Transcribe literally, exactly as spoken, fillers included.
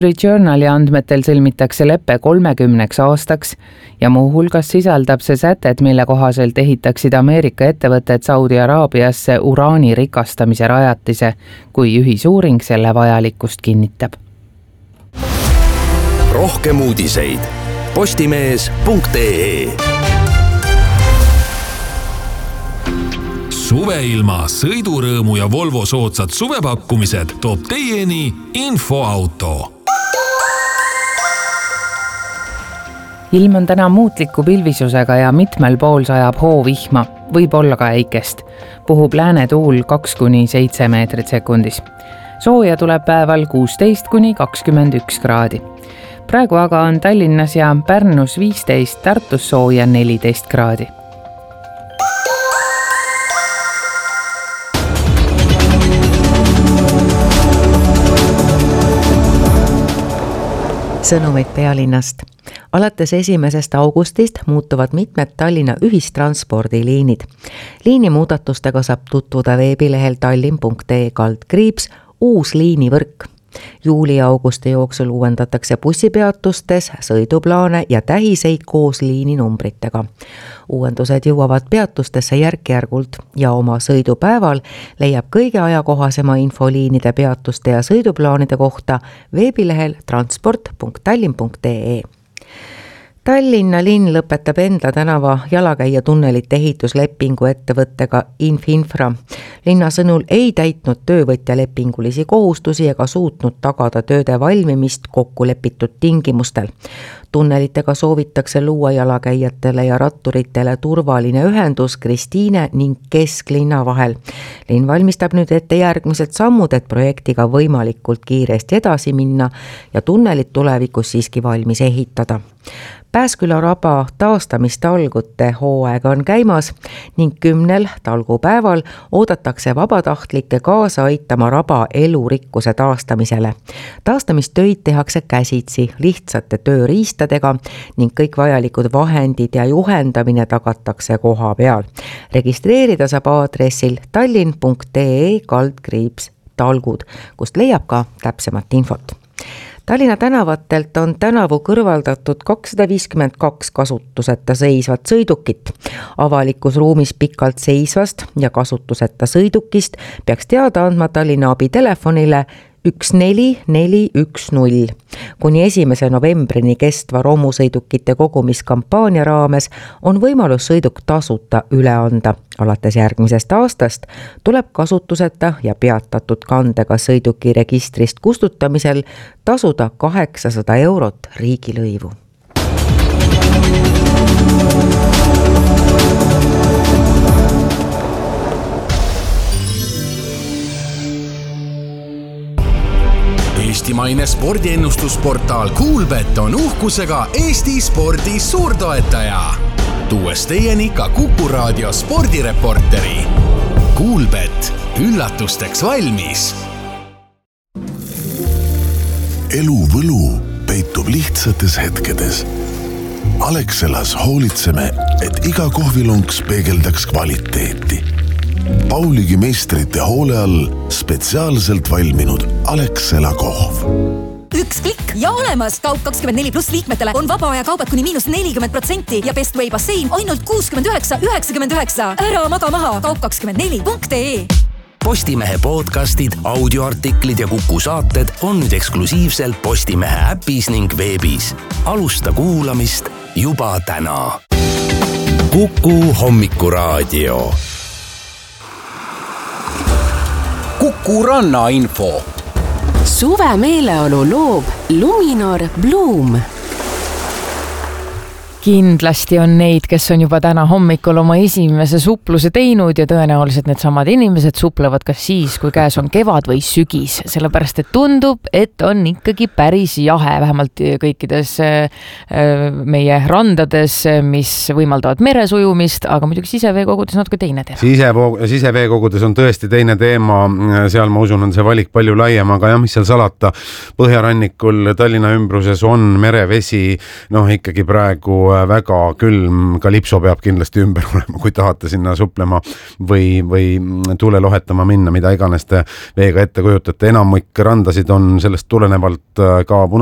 Journali andmetel sõlmitakse leppe kolmekümneks aastaks ja muuhulgas sisaldab see sätet, mille kohaselt ehitaksid Ameerika ettevõtted Saudi Araabiasse uraani rikastamise rajatise, kui ühisuuring selle vajalikkust kinnitab. Rohkem uudiseid postimees punkt ee. Suveilma, sõidurõõmu ja Volvo soodsad suvepakkumised toob teieni Infoauto. Ilm on täna muutliku pilvisusega ja mitmel pool sajab hoovihma, võib olla ka äikest. Puhub lääne tuul kaks kuni seitse meetrit sekundis. Sooja tuleb päeval kuusteist kuni kakskümmend üks kraadi. Praegu aga on Tallinnas ja Pärnus viisteist, Tartus sooja neliteist kraadi. Sõnumid pealinnast. Alates esimesest augustist muutuvad mitmed Tallinna ühistranspordiliinid. Liini muudatustega saab tutvuda veebilehel tallinn punkt ee kaldkriips uus liinivõrk. Juuli ja augusti jooksul uuendatakse bussipeatustes sõiduplaane ja tähiseid koos liininumbritega. Uuendused jõuavad peatustesse järk-järgult ja oma sõidupäeval leiab kõige ajakohasema infoliinide peatuste ja sõiduplaanide kohta veebilehel transport punkt tallinn punkt ee. Tallinna linn lõpetab Endla tänava jalakäija tunnelite ehituslepingu ettevõttega Infinfra. Linna sõnul ei täitnud töövõtja lepingulisi kohustusi ega suutnud tagada tööde valmimist kokkulepitud tingimustel. Tunnelitega soovitakse luua jalakäijatele ja ratturitele turvaline ühendus Kristiine ning kesklinna vahel. Linn valmistab nüüd ette järgmised sammud, et projektiga võimalikult kiiresti edasi minna ja tunnelit tulevikus siiski valmis ehitada. Pääsküla raba taastamistalgute hooaeg on käimas ning kümnel talgupäeval oodatakse vabatahtlikke kaasa aitama raba elurikkuse taastamisele. Taastamistöid tehakse käsitsi lihtsate tööriistadega ning kõik vajalikud vahendid ja juhendamine tagatakse koha peal. Registreerida saab aadressil tallinn punkt ee kaldkriips talgud, kust leiab ka täpsemat infot. Tallinna tänavatelt on tänavu kõrvaldatud kakssada viiskümmend kaks kasutuseta seisvat sõidukit. Avalikus ruumis pikalt seisvast ja kasutuseta sõidukist peaks teada andma Tallinna abitelefonile üks neli neli üks null. Kuni esimese novembrini kestva romusõidukite kogumiskampaania raames on võimalus sõiduk tasuta üle anda. Alates järgmisest aastast tuleb kasutuseta ja peatatud kandega sõiduki registrist kustutamisel tasuda kaheksasada eurot riigilõivu. Eestimaine spordiennustusportaal Kuulbet on uhkusega Eesti spordi suurtoetaja. Tuues teieni ka Kuku Raadio spordireporteri. Kuulbet, üllatusteks valmis. Elu võlu peitub lihtsates hetkedes. Alexelas hoolitseme, et iga kohvilonks peegeldaks kvaliteeti. Pauligi meistrite hoole all spetsiaalselt valminud Alexela kohv. Üks klikk ja olemas! Kaup kakskümmend neli pluss liikmetele on vaba aja kaubad kuni miinus nelikümmend protsenti ja Best Way bassein ainult kuuskümmend üheksa üheksakümmend üheksa. Ära maga maha! Kaup kakskümmend neli punkt ee. Postimehe podcastid, audioartiklid ja Kuku saated on nüüd eksklusiivselt Postimehe äpis ning veebis. Alusta kuulamist juba täna. Kuku hommikuraadio. Kuku ranna info. Suve meeleolu loob Luminor Bloom. Kindlasti on neid, kes on juba täna hommikul oma esimese supluse teinud ja tõenäoliselt need samad inimesed suplevad ka siis, kui käes on kevad või sügis, sellepärast et tundub, et on ikkagi päris jahe, vähemalt kõikides meie randades, mis võimaldavad meresujumist, aga muidugi siseveekogudes natuke teine teema. Sise, siseveekogudes on tõesti teine teema, seal ma usun, on see valik palju laiem, aga jah, mis seal salata, Põhjarannikul Tallinna ümbruses on merevesi, noh ikkagi praegu väga külm, kalipso peab kindlasti ümber olema, kui tahate sinna suplema või, või tuule lohetama minna, mida iganes te veega ette kujutate. Enamik randasid on sellest tulenevalt ka